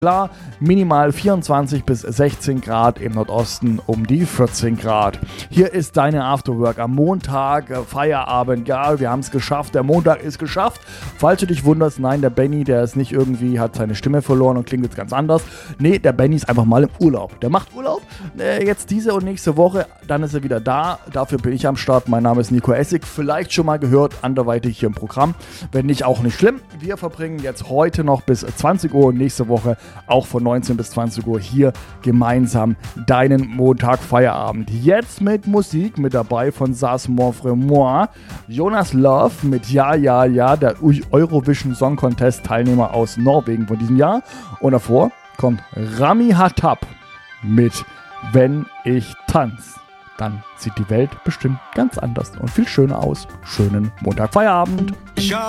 Klar, minimal 24 bis 16 Grad, im Nordosten um die 14 Grad. Hier ist deine Afterwork am Montag, Feierabend, ja, wir haben es geschafft, der Montag ist geschafft. Falls du dich wunderst, nein, der Benny, der ist nicht irgendwie, hat seine Stimme verloren und klingt jetzt ganz anders. Nee, der Benny ist einfach mal im Urlaub. Der macht Urlaub, jetzt diese und nächste Woche, dann ist er wieder da. Dafür bin ich am Start, mein Name ist Nico Essig, vielleicht schon mal gehört, anderweitig hier im Programm. Wenn nicht, auch nicht schlimm. Wir verbringen jetzt heute noch bis 20 Uhr und nächste Woche auch von 19 bis 20 Uhr hier gemeinsam deinen Montag-Feierabend. Jetzt mit Musik mit dabei von Sas Monfre Moi, Jonas Love mit Ja, Ja, Ja, der Eurovision Song Contest Teilnehmer aus Norwegen von diesem Jahr. Und davor kommt Rami Hattab mit Wenn ich tanz. Dann sieht die Welt bestimmt ganz anders und viel schöner aus. Schönen Montag-Feierabend.